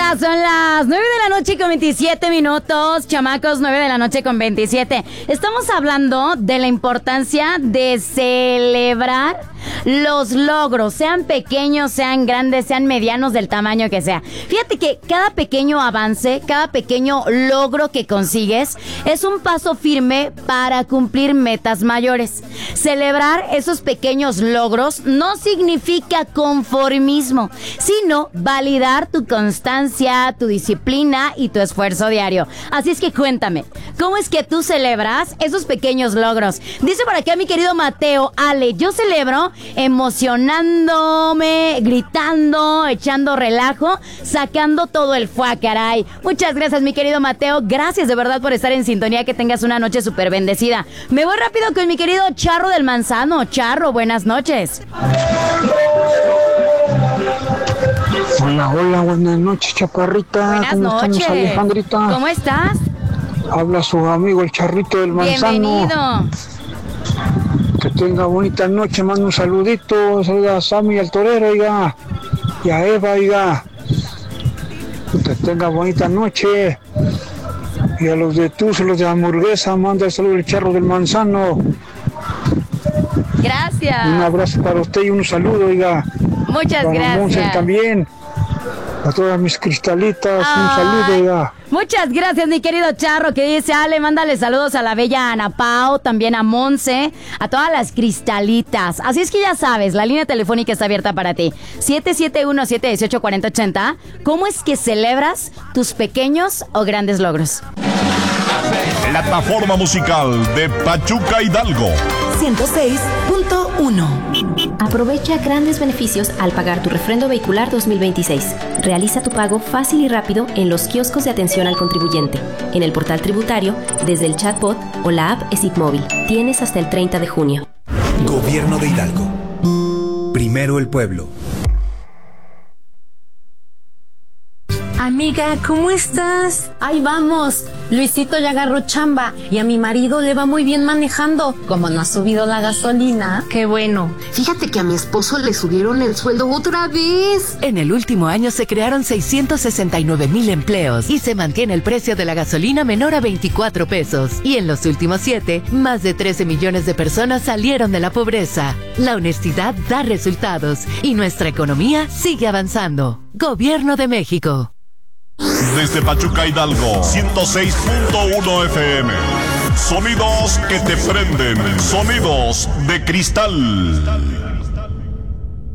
Ya son las 9 de la noche con 27 minutos, chamacos, 9 de la noche con 27. Estamos hablando de la importancia de celebrar los logros, sean pequeños, sean grandes, sean medianos, del tamaño que sea. Fíjate que cada pequeño avance, cada pequeño logro que consigues es un paso firme para cumplir metas mayores. Celebrar esos pequeños logros no significa conformismo, sino validar tu constancia, tu disciplina y tu esfuerzo diario. Así es que cuéntame, ¿cómo es que tú celebras esos pequeños logros? Dice por acá mi querido Mateo: Ale, yo celebro emocionándome, gritando, echando relajo, sacando todo el fuá, caray. Muchas gracias, mi querido Mateo. Gracias de verdad por estar en sintonía. Que tengas una noche súper bendecida. Me voy rápido con mi querido Charro del Manzano. Charro, buenas noches. Hola, hola, buenas noches, chaparrita. Buenas ¿Cómo noches, estamos, Alejandrita? ¿Cómo estás? Habla su amigo el Charrito del Manzano. Bienvenido. Que tenga bonita noche, mando un saludito. Saluda a Sammy, al torero, oiga. Y a Eva, oiga. Que tenga bonita noche. Y a los de Tuz, los de hamburguesa, manda el saludo el Charro del Manzano. Gracias. Un abrazo para usted y un saludo, oiga. Muchas para gracias. Monse también. A todas mis cristalitas, un saludo, oiga. Muchas gracias, mi querido Charro, que dice: Ale, mándale saludos a la bella Ana Pao, también a Monse, a todas las cristalitas. Así es que ya sabes, la línea telefónica está abierta para ti. 771-718-4080. ¿Cómo es que celebras tus pequeños o grandes logros? Plataforma musical de Pachuca Hidalgo 106.1. Aprovecha grandes beneficios al pagar tu refrendo vehicular 2026. Realiza tu pago fácil y rápido en los kioscos de atención al contribuyente, en el portal tributario, desde el chatbot o la app ESIP móvil. Tienes hasta el 30 de junio. Gobierno de Hidalgo. Primero el pueblo. Amiga, ¿cómo estás? Ahí vamos. Luisito ya agarró chamba y a mi marido le va muy bien manejando. Como no ha subido la gasolina. Qué bueno. Fíjate que a mi esposo le subieron el sueldo otra vez. En el último año se crearon 669,000 empleos y se mantiene el precio de la gasolina menor a 24 pesos. Y en los últimos 7, más de 13 millones de personas salieron de la pobreza. La honestidad da resultados y nuestra economía sigue avanzando. Gobierno de México. Desde Pachuca Hidalgo 106.1 FM. Sonidos que te prenden. Sonidos de cristal.